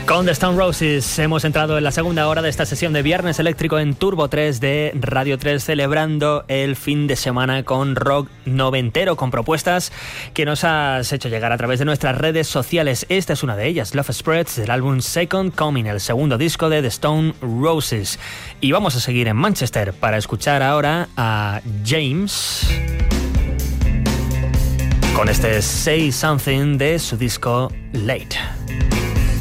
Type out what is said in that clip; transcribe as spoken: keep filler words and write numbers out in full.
Con The Stone Roses hemos entrado en la segunda hora de esta sesión de Viernes Eléctrico en Turbo tres de Radio tres, celebrando el fin de semana con rock noventero, con propuestas que nos has hecho llegar a través de nuestras redes sociales. Esta es una de ellas, Love Spreads, del álbum Second Coming, el segundo disco de The Stone Roses. Y vamos a seguir en Manchester para escuchar ahora a James con este Say Something de su disco Late.